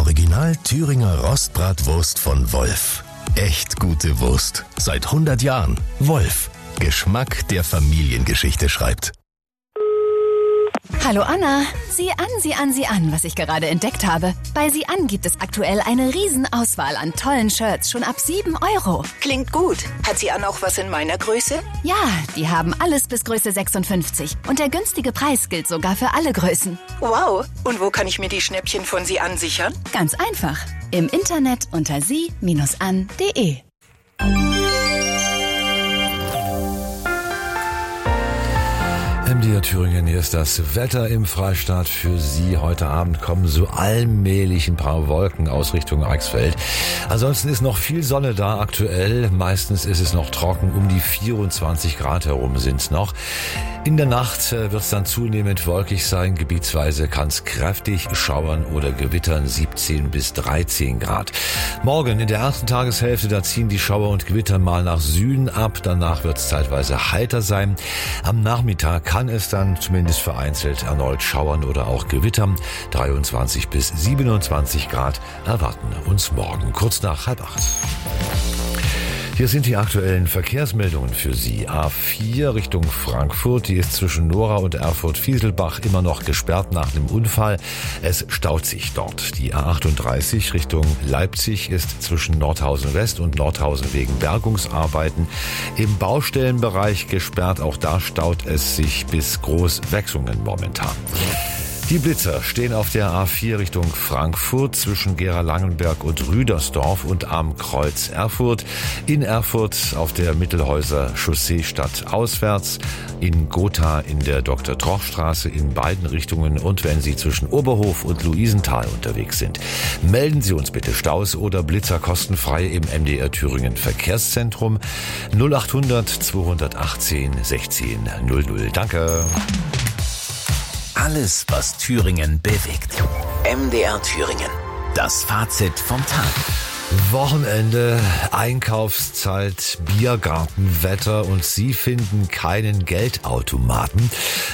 Original Thüringer Rostbratwurst von Wolf. Echt gute Wurst. Seit 100 Jahren. Wolf. Geschmack, der Familiengeschichte schreibt. Hallo Anna, sieh an, was ich gerade entdeckt habe. Bei Sieh an gibt es aktuell eine Riesenauswahl an tollen Shirts, schon ab 7 €. Klingt gut. Hat Sieh an auch was in meiner Größe? Ja, die haben alles bis Größe 56. Und der günstige Preis gilt sogar für alle Größen. Wow. Und wo kann ich mir die Schnäppchen von Sieh an sichern? Ganz einfach. Im Internet unter sie-an.de. MDR Thüringen, hier ist das Wetter im Freistaat für Sie. Heute Abend kommen so allmählich ein paar Wolken aus Richtung Eichsfeld. Ansonsten ist noch viel Sonne da aktuell. Meistens ist es noch trocken, um die 24 Grad herum sind es noch. In der Nacht wird es dann zunehmend wolkig sein. Gebietsweise kann es kräftig schauern oder gewittern, 17 bis 13 Grad. Morgen in der ersten Tageshälfte, da ziehen die Schauer und Gewitter mal nach Süden ab. Danach wird es zeitweise heiter sein. Am Nachmittag kann es dann zumindest vereinzelt erneut schauern oder auch gewittern. 23 bis 27 Grad erwarten uns morgen, kurz nach 7:30. Hier sind die aktuellen Verkehrsmeldungen für Sie. A4 Richtung Frankfurt, die ist zwischen Nora und Erfurt-Fieselbach immer noch gesperrt nach einem Unfall. Es staut sich dort. Die A38 Richtung Leipzig ist zwischen Nordhausen West und Nordhausen wegen Bergungsarbeiten im Baustellenbereich gesperrt. Auch da staut es sich bis Großwechsungen momentan. Die Blitzer stehen auf der A4 Richtung Frankfurt zwischen Gera-Langenberg und Rüdersdorf und am Kreuz Erfurt. In Erfurt auf der Mittelhäuser Chaussee stadtauswärts, in Gotha in der Dr.-Troch-Straße in beiden Richtungen und wenn Sie zwischen Oberhof und Luisenthal unterwegs sind. Melden Sie uns bitte Staus oder Blitzer kostenfrei im MDR Thüringen Verkehrszentrum 0800 218 16 00. Danke. Alles, was Thüringen bewegt. MDR Thüringen. Das Fazit vom Tag. Wochenende, Einkaufszeit, Biergartenwetter und Sie finden keinen Geldautomaten.